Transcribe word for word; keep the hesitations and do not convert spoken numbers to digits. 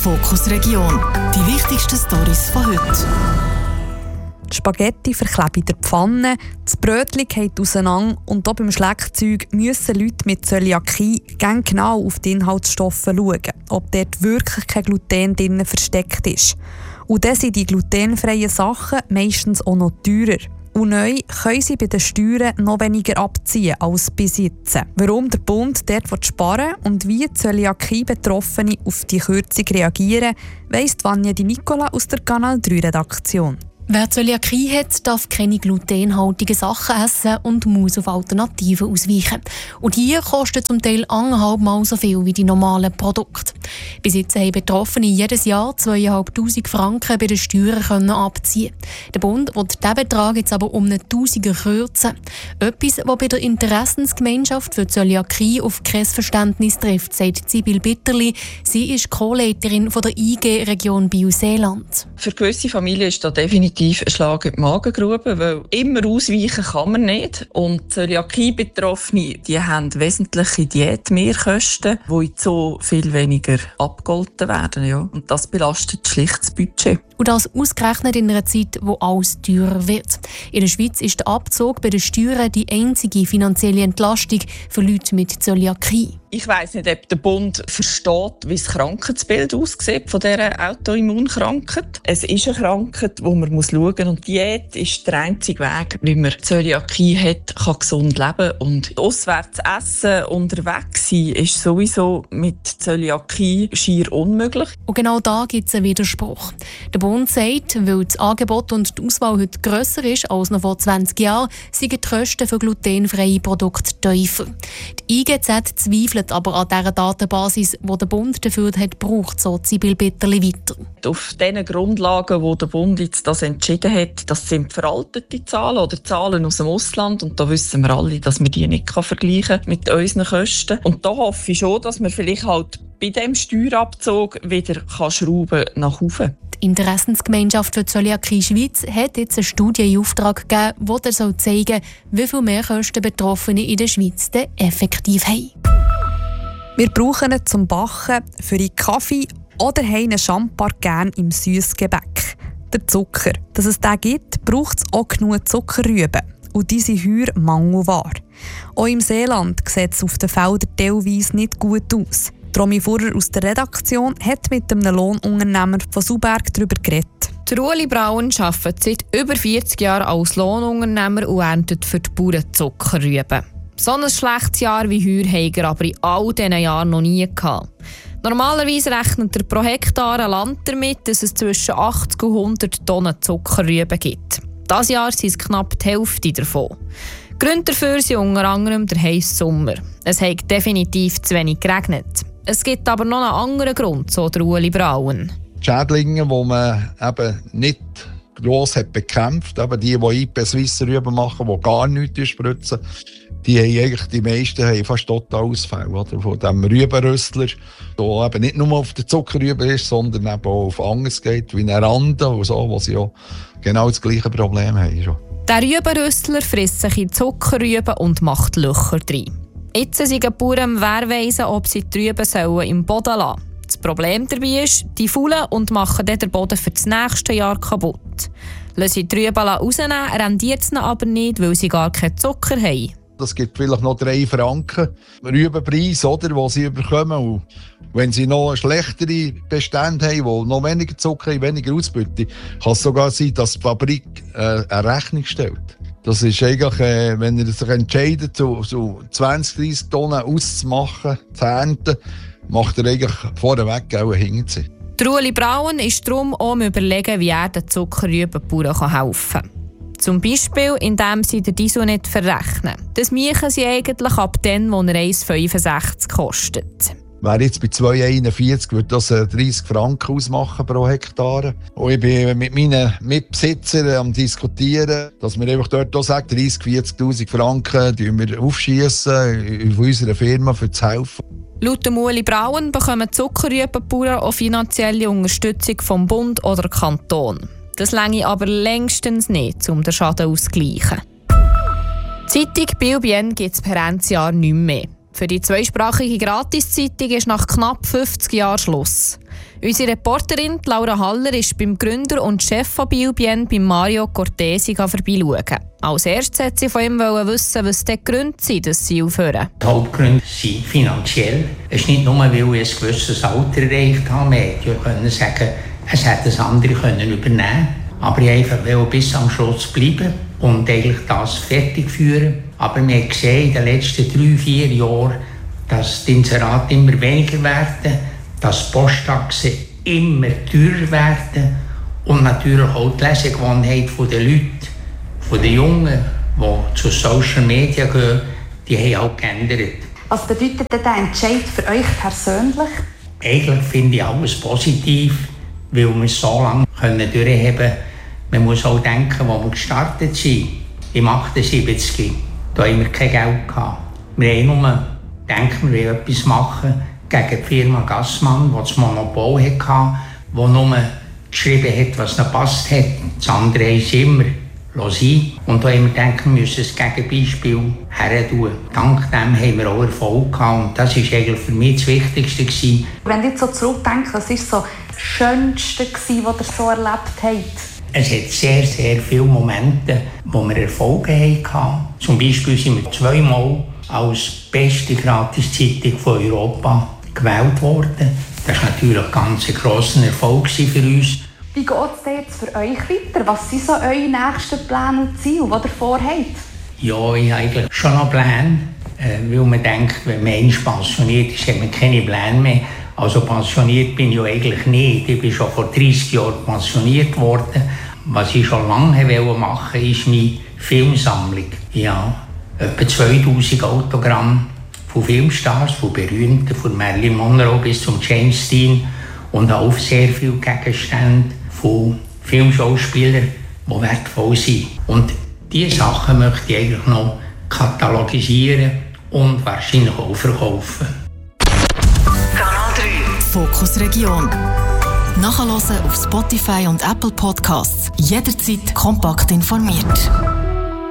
Fokus Region. Die wichtigsten Storys von heute. Die Spaghetti verkleben in der Pfanne, das Brötchen geht auseinander und auch beim Schleckzeug müssen Leute mit Zöliakie ganz genau auf die Inhaltsstoffe schauen, ob dort wirklich kein Gluten drin versteckt ist. Und dann sind die glutenfreien Sachen meistens auch noch teurer. Und neu können sie bei den Steuern noch weniger abziehen als bis jetzt. Warum der Bund dort sparen will und wie Zöliakie-Betroffene auf die Kürzung reagieren, weiss Vanja Di Nicola aus der Kanal drei Redaktion. Wer Zöliakie hat, darf keine glutenhaltigen Sachen essen und muss auf Alternativen ausweichen. Und hier kostet zum Teil anderthalb Mal so viel wie die normalen Produkte. Bis jetzt haben Betroffene jedes Jahr zweitausendfünfhundert Franken bei den Steuern können abziehen. Der Bund will diesen Betrag jetzt aber um einen Tausiger kürzen. Etwas, was bei der Interessensgemeinschaft für Zöliakie auf kein Verständnis trifft, sagt Sibyl Bitterli. Sie ist Co-Leiterin der I G-Region Biel-Seeland. Für gewisse Familien ist das definitiv ein Schlag in die Magengrube, weil immer ausweichen kann man nicht. Und Zöliakie-Betroffene, die haben wesentliche Diätmehrkosten, die so viel weniger abgegolten werden. Ja. Und das belastet schlicht das Budget. Und das ausgerechnet in einer Zeit, wo alles teurer wird. In der Schweiz ist der Abzug bei den Steuern die einzige finanzielle Entlastung für Leute mit Zöliakie. Ich weiss nicht, ob der Bund versteht, wie das Krankheitsbild aussieht von dieser Autoimmunkrankheit. Es ist eine Krankheit, wo man muss schauen muss. Und Diät ist der einzige Weg, wie man Zöliakie hat, kann gesund leben. Und auswärts essen, unterwegs sein, ist sowieso mit Zöliakie schier unmöglich. Und genau da gibt es einen Widerspruch. Der Bund sagt, weil das Angebot und die Auswahl heute grösser ist als noch vor zwanzig Jahren, sind die Kosten für glutenfreie Produkte tiefer. Die I G Z zweifelt aber an dieser Datenbasis, die der Bund dafür hat gebraucht, so Sibyl Bitterli weiter. Auf diesen Grundlagen, wo der Bund jetzt das entschieden hat, das sind veraltete Zahlen oder Zahlen aus dem Ausland. Und da wissen wir alle, dass man die nicht vergleichen kann mit unseren Kosten. Und da hoffe ich schon, dass man vielleicht halt bei diesem Steuerabzug wieder kann schrauben nach oben. Die Interessensgemeinschaft für Zöliakie Schweiz hat jetzt eine Studie in Auftrag gegeben, die dir zeigen soll, wie viel Mehrkosten Betroffene in der Schweiz denn effektiv haben. Wir brauchen ihn zum Backen, für einen Kaffee oder haben einen Champar gerne im Süssgebäck. Der Zucker. Dass es den gibt, braucht es auch genug Zuckerrüben. Und diese sind heuer mangelbar. Auch im Seeland sieht es auf den Feldern teilweise nicht gut aus. Romy Furrer aus der Redaktion hat mit einem Lohnunternehmer von Sauberg darüber geredet. Der Ueli Braun arbeitet seit über vierzig Jahren als Lohnunternehmer und erntet für die Bauern Zuckerrüben. So ein schlechtes Jahr wie heuer hat er aber in all diesen Jahren noch nie gehabt. Normalerweise rechnet er pro Hektar ein Land damit, dass es zwischen achtzig und hundert Tonnen Zuckerrüben gibt. Dieses Jahr sind es knapp die Hälfte davon. Gründe dafür sind unter anderem der heisse Sommer. Es hat definitiv zu wenig geregnet. Es gibt aber noch einen anderen Grund, so der Ueli Braun. Die Schädlinge, die man eben nicht gross hat bekämpft, eben die, die I P Swiss Rüben machen, die gar nichts spritzen, die haben eigentlich die meisten haben fast total Ausfälle oder? Von diesem Rübenrüstler, der eben nicht nur auf der Zuckerrübe ist, sondern eben auch auf anderes geht, wie eine Rande und so, wo sie ja genau das gleiche Problem haben. Schon. Der Rübenrüstler frisst sich in Zuckerrüben und macht Löcher drin. Jetzt sind die Bauern am Wehrweisen, ob sie die Rüben sollen im Boden lassen. Das Problem dabei ist, die faulen und machen dann den Boden für das nächste Jahr kaputt. Lassen sie die Rüben rausnehmen, rendiert es aber nicht, weil sie gar keinen Zucker haben. Das gibt vielleicht noch drei Franken Rübenpreis, oder, die sie bekommen. Und wenn sie noch schlechtere Bestände haben, die noch weniger Zucker haben, weniger Ausbeute, kann es sogar sein, dass die Fabrik äh, eine Rechnung stellt. Das ist eigentlich, äh, wenn ihr sich entscheidet, so, so zwanzig, dreissig Tonnen auszumachen, zu ernten, macht er eigentlich vorneweg auch einen Hintergrund. Der Ueli Braun ist darum auch am Überlegen, wie er den Zuckerrübenbauern helfen kann. Zum Beispiel, indem sie den Diesel nicht verrechnen. Das machen sie eigentlich ab dann, wo er eins Komma fünfundsechzig kostet. Wäre jetzt bei zwei Komma einundvierzig, würde das dreißig Franken ausmachen pro Hektar. Und ich bin mit meinen Mitbesitzern am Diskutieren, dass wir einfach dort auch sagen, dreissig, vierzigtausend Franken wir aufschiessen von unserer Firma für zu helfen. Laut dem Ueli Braun bekommen Zuckerrübenbauern auch finanzielle Unterstützung vom Bund oder Kanton. Das reiche aber längstens nicht, um den Schaden auszugleichen. Die Zeitung Biel-Bienne gibt es per Endjahr nicht mehr. Für die zweisprachige Gratiszeitung ist nach knapp fünfzig Jahren Schluss. Unsere Reporterin Laura Haller ist beim Gründer und Chef von Biobien, bei Mario Cortesi, vorbeischauen. Als erstes wollte sie von ihm wissen, was die Gründe sind, dass sie aufhören. Die Hauptgründe sind finanziell. Es ist nicht nur, weil ich ein gewisses Alter erreicht habe. Man könnte sagen, es hätte das andere können übernehmen. Aber ich einfach will bis am Schluss bleiben und eigentlich das fertig führen. Aber wir haben gesehen in den letzten drei, vier Jahren, dass die Inserate immer weniger werden, dass Posttaxen immer teurer werden und natürlich auch die Lesegewohnheit der Leute, von den Jungen, die zu Social Media gehen, die haben auch geändert. Was bedeutet denn der Entscheid für euch persönlich? Eigentlich finde ich alles positiv, weil wir es so lange können durchhaben können. Man muss auch denken, wo wir gestartet sind. Im achtundsiebzig, da haben wir kein Geld gehabt. Wir haben nur gedacht, wir wollen etwas machen gegen die Firma Gassmann, die das Monopol hatte, die nur geschrieben hat, was ihnen gepasst hat. Das andere ist immer sein. Und da haben wir gedacht, wir müssen das Gegenbeispiel her tun. Dank dem haben wir auch Erfolg gehabt. Und das war eigentlich für mich das Wichtigste gewesen. Wenn ihr so zurückdenkt, was war so das Schönste, was ihr so erlebt habt? Es hat sehr, sehr viele Momente, wo wir Erfolge hatten. Zum Beispiel sind wir zweimal als beste Gratiszeitung von Europa gewählt worden. Das war natürlich ein ganz grosser Erfolg für uns. Wie geht es denn jetzt für euch weiter? Was sind so eure nächsten Pläne und Ziele, die ihr vorhabt? Ja, ich habe eigentlich schon noch Pläne, weil man denkt, wenn man einmal pensioniert ist, hat man keine Pläne mehr. Also pensioniert bin ich eigentlich nicht. Ich bin schon vor dreissig Jahren pensioniert worden. Was ich schon lange machen wollte, ist meine Filmsammlung. Ja, etwa zweitausend Autogramme von Filmstars, von Berühmten, von Marilyn Monroe bis zum James Dean und auch sehr viele Gegenstände von Filmschauspielern, die wertvoll sind. Und diese Sachen möchte ich eigentlich noch katalogisieren und wahrscheinlich auch verkaufen. Kanal drei Fokus Region. Nachhören auf Spotify und Apple Podcasts. Jederzeit kompakt informiert.